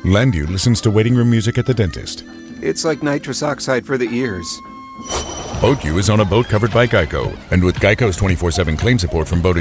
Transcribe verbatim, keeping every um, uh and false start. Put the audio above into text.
Landu listens to waiting room music at the dentist. It's like nitrous oxide for the ears. BoatU is on a boat covered by Geico. And with Geico's twenty-four seven claim support from Boat